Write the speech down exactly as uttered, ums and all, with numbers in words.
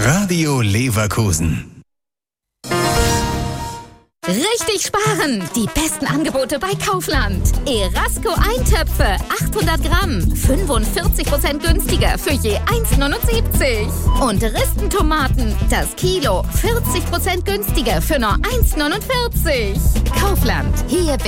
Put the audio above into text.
Radio Leverkusen. Richtig sparen! Die besten Angebote bei Kaufland. Erasco Eintöpfe, achthundert Gramm, fünfundvierzig Prozent günstiger für je eins Komma neunundsiebzig. Und Ristentomaten, das Kilo, vierzig Prozent günstiger für nur eins Komma neunundvierzig. Kaufland, hier